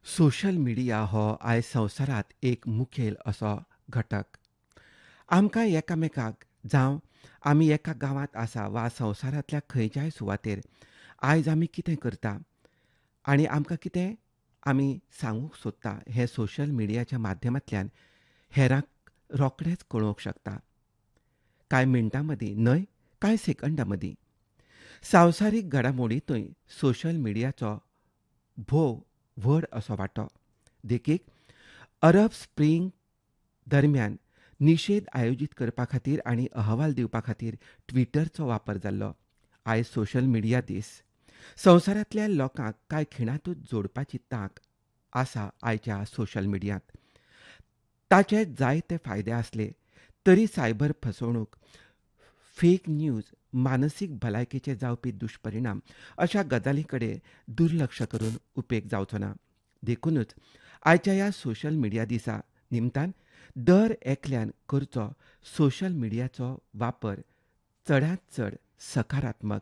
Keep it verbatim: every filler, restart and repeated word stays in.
Social media हो आयज संवसारांत एक मुखेल असो घटक. आमकां एकामेकाक जावं आमी एका गांवांत आसा वा संवसारांतल्या खंयच्याय सुवातेर आयज आमी कितें करता आनी आमकां कितें आमी सांगूंक सोदता हें सोशल मिडियाच्या माध्यमांतल्यान हेरांक रोखडेंच कळोवंक शकता. कांय मिनटां मदीं न्हय कांय सेकंदां मदीं. सांवसारीक घडामोडींतूय सोशल मिडियाचो भोव व्हड असो वांटो. देखीक अरब स्प्रिंग दरम्यान निशेध आयोजीत करपा खातीर आनी अहवाल दिवपा खातीर ट्विटरचो वापर जाल्लो. आयज सोशल मिडिया दीस. संवसारांतल्या लोकांक कांय खिणांतूच जोडपाची तांक आसा आयच्या सोशल मिडियांत. ताचे जायते फायदे आसले तरी सायबर फसवणूक, फेक न्यूज, मानसीक भलायकेचे जावपी दुश्परिणाम अशा गजालीं कडेन दुर्लक्ष करून उपेग जावचो ना. देखूनच आयच्या ह्या सोशल मिडिया दिसा निमतान दर एकल्यान करचो सोशल मिडियाचो वापर चडांत चड सकारात्मक